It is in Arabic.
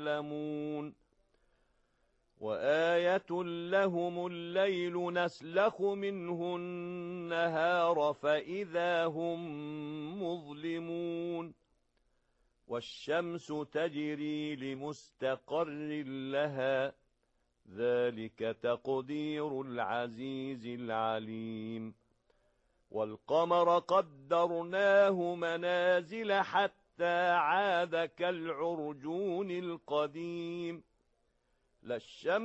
يعلمون وآية لهم الليل نسلخ منه النهار فإذا هم مظلمون والشمس تجري لمستقر لها ذلك تقدير العزيز العليم والقمر قدرناه منازل حتى عاد كالعرجون القديم لا الشمس